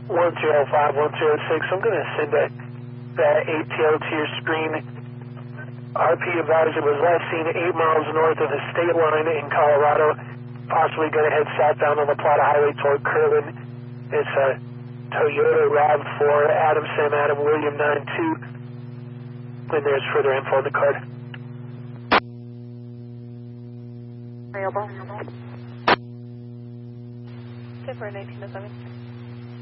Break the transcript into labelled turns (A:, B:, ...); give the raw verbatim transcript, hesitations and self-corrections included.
A: one zero five one zero six. I'm going to send that, that A T O to your screen. R P advisor was last seen eight miles north of the state line in Colorado, possibly going to head southbound on the Plata Highway toward Curlin. It's a Toyota RAV four, Adam Sam Adam William nine two, and there's further info on the card.
B: Variable. Two for nineteen oh seven.